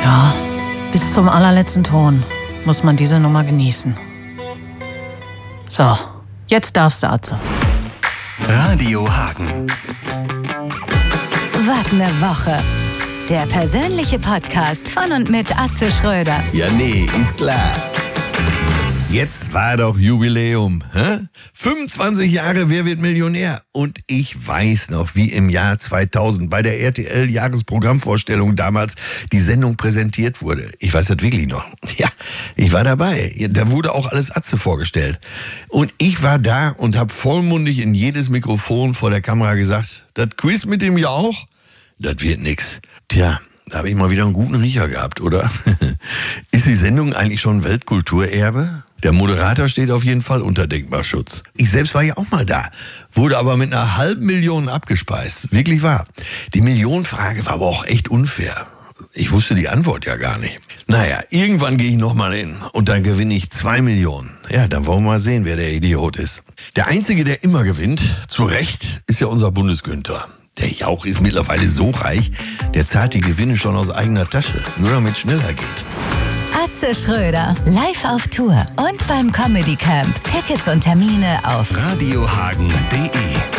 Ja, bis zum allerletzten Ton muss man diese Nummer genießen. So, jetzt darfst du, Atze. Radio Hagen. Was ne Woche. Der persönliche Podcast von und mit Atze Schröder. Ja, nee, ist klar. Jetzt war doch Jubiläum. 25 Jahre Wer wird Millionär? Und ich weiß noch, wie im Jahr 2000 bei der RTL-Jahresprogrammvorstellung damals die Sendung präsentiert wurde. Ich weiß das wirklich noch. Ja, ich war dabei. Da wurde auch alles Atze vorgestellt. Und ich war da und habe vollmundig in jedes Mikrofon vor der Kamera gesagt, das Quiz mit dem Jauch, das wird nix. Tja, da habe ich mal wieder einen guten Riecher gehabt, oder? Ist die Sendung eigentlich schon Weltkulturerbe? Der Moderator steht auf jeden Fall unter Denkmalschutz. Ich selbst war ja auch mal da, wurde aber mit einer 500.000 abgespeist. Wirklich wahr. Die Millionenfrage war aber auch echt unfair. Ich wusste die Antwort ja gar nicht. Naja, irgendwann gehe ich nochmal hin und dann gewinne ich 2 Millionen. Ja, dann wollen wir mal sehen, wer der Idiot ist. Der Einzige, der immer gewinnt, zu Recht, ist ja unser Bundesgünther. Der Jauch ist mittlerweile so reich, der zahlt die Gewinne schon aus eigener Tasche, nur damit es schneller geht. Atze Schröder, live auf Tour und beim Comedy Camp. Tickets und Termine auf radiohagen.de